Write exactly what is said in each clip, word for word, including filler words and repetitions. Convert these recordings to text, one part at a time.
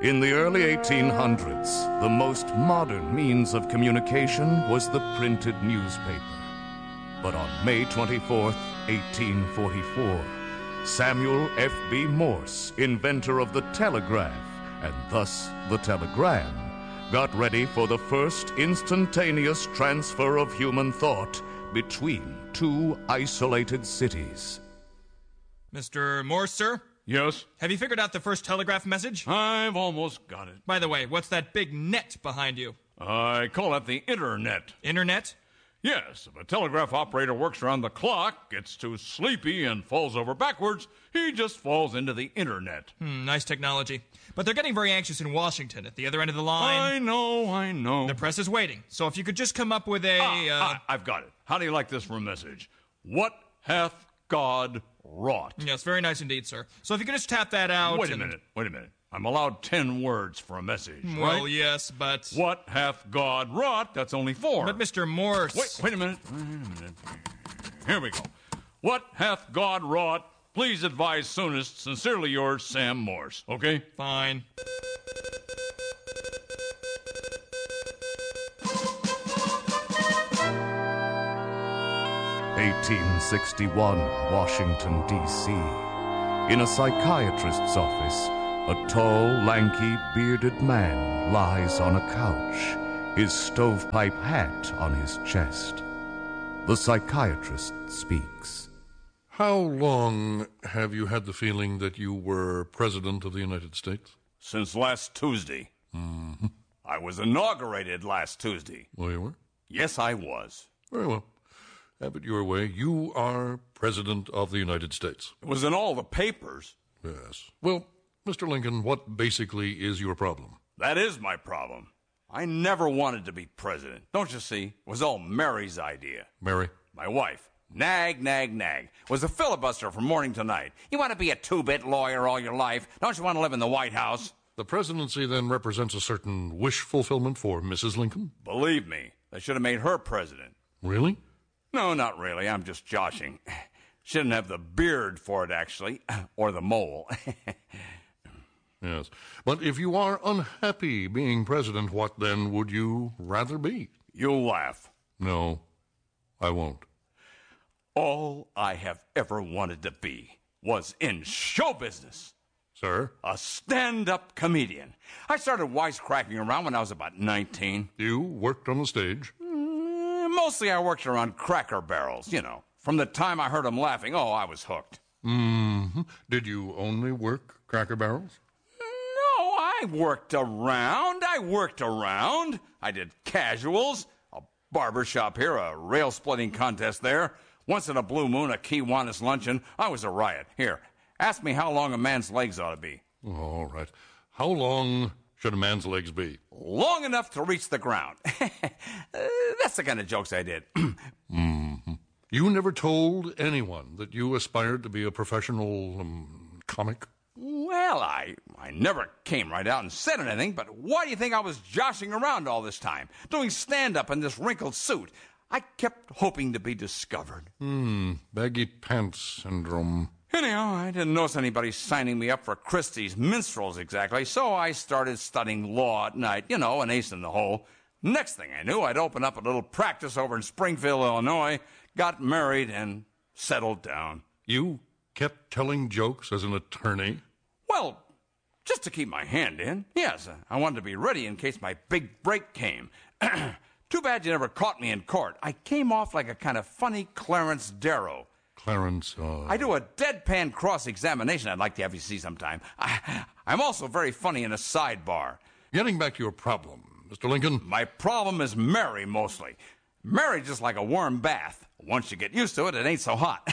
In the early eighteen hundreds, the most modern means of communication was the printed newspaper. But on May twenty-fourth, eighteen forty-four, Samuel F B Morse, inventor of the telegraph, and thus the telegram, got ready for the first instantaneous transfer of human thought between two isolated cities. Mister Morse, sir? Yes? Have you figured out the first telegraph message? I've almost got it. By the way, what's that big net behind you? I call it the Internet. Internet? Yes, if a telegraph operator works around the clock, gets too sleepy, and falls over backwards, he just falls into the Internet. Hmm, nice technology. But they're getting very anxious in Washington at the other end of the line. I know, I know. The press is waiting. So if you could just come up with a... Ah, uh... ah, I've got it. How do you like this for a message? What hath God wrought? Yes, very nice indeed, sir. So if you could just tap that out... Wait a and... minute, wait a minute. I'm allowed ten words for a message, Well, right? yes, but... What hath God wrought? That's only four. But Mister Morse... Wait, wait a minute. Wait a minute. Here we go. What hath God wrought? Please advise soonest. Sincerely yours, Sam Morse. Okay? Fine. eighteen sixty-one, Washington, D C In a psychiatrist's office, a tall, lanky, bearded man lies on a couch, his stovepipe hat on his chest. The psychiatrist speaks. How long have you had the feeling that you were President of the United States? Since last Tuesday. Mm-hmm. I was inaugurated last Tuesday. Oh, you were? Yes, I was. Very well. Have it your way. You are President of the United States. It was in all the papers. Yes. Well, Mister Lincoln, what basically is your problem? That is my problem. I never wanted to be president. Don't you see? It was all Mary's idea. Mary? My wife. Nag, nag, nag. Was a filibuster from morning to night. You want to be a two-bit lawyer all your life? Don't you want to live in the White House? The presidency then represents a certain wish fulfillment for Missus Lincoln? Believe me, they should have made her president. Really? No, not really. I'm just joshing. She didn't have the beard for it, actually. Or the mole. Yes. But if you are unhappy being president, what then would you rather be? You'll laugh. No, I won't. All I have ever wanted to be was in show business. Sir? A stand-up comedian. I started wisecracking around when I was about nineteen. You worked on the stage? Mm, mostly I worked around Cracker Barrels, you know. From the time I heard them laughing, oh, I was hooked. Mm-hmm. Did you only work Cracker Barrels? No, I worked around. I worked around. I did casuals, a barber shop here, a rail-splitting contest there. Once in a blue moon, a Kiwanis luncheon. I was a riot. Here, ask me how long a man's legs ought to be. All right. How long should a man's legs be? Long enough to reach the ground. uh, that's the kind of jokes I did. Mm-hmm. You never told anyone that you aspired to be a professional um, comic? Well, I, I never came right out and said anything, but why do you think I was joshing around all this time, doing stand-up in this wrinkled suit? I kept hoping to be discovered. Hmm, baggy pants syndrome. Anyhow, I didn't notice anybody signing me up for Christie's minstrels exactly, so I started studying law at night, you know, an ace in the hole. Next thing I knew, I'd open up a little practice over in Springfield, Illinois, got married, and settled down. You kept telling jokes as an attorney? Well, just to keep my hand in. Yes, I wanted to be ready in case my big break came. Too bad you never caught me in court. I came off like a kind of funny Clarence Darrow. Clarence, uh... I do a deadpan cross-examination I'd like to have you see sometime. I, I'm also very funny in a sidebar. Getting back to your problem, Mister Lincoln. My problem is Mary, mostly. Mary's just like a warm bath. Once you get used to it, it ain't so hot.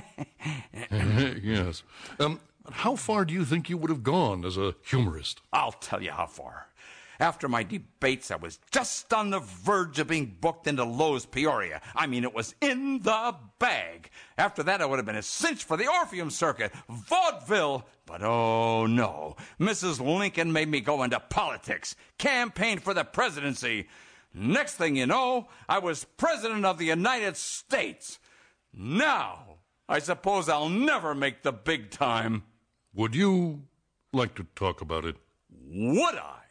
Yes. Um, how far do you think you would have gone as a humorist? I'll tell you how far. After my debates, I was just on the verge of being booked into Lowe's Peoria. I mean, it was in the bag. After that, I would have been a cinch for the Orpheum circuit, vaudeville. But oh no, Missus Lincoln made me go into politics, campaign for the presidency. Next thing you know, I was president of the United States. Now, I suppose I'll never make the big time. Would you like to talk about it? Would I?